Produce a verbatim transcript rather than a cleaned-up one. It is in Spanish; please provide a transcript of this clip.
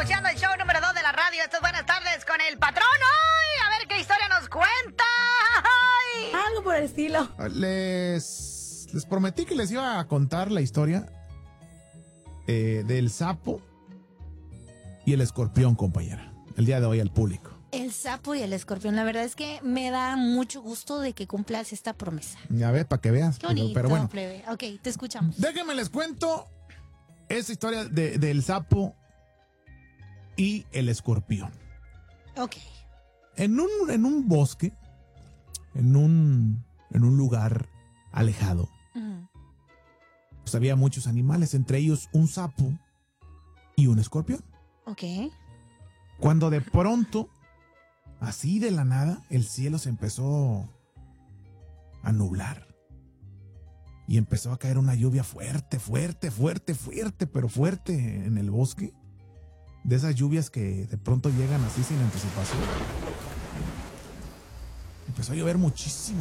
escuchando el show número dos de la radio. Estas buenas tardes con el patrón. ¡Ay! A ver qué historia nos cuenta. ¡Ay! Algo por el estilo. Les, les prometí que les iba a contar la historia eh, del sapo y el escorpión, compañera. El día de hoy al público. El sapo y el escorpión. La verdad es que me da mucho gusto de que cumplas esta promesa. A ver, para que veas. Qué bonito, pero, pero bueno. plebe. Ok, te escuchamos. Déjenme les cuento esa historia de, del sapo y el escorpión. Ok. En un, en un bosque, en un, en un lugar alejado, Uh-huh. pues había muchos animales, entre ellos un sapo y un escorpión. Ok. Cuando de pronto, así de la nada, el cielo se empezó a nublar. Y empezó a caer una lluvia fuerte, fuerte, fuerte, fuerte, pero fuerte en el bosque. De esas lluvias que de pronto llegan así sin anticipación. Empezó a llover muchísimo.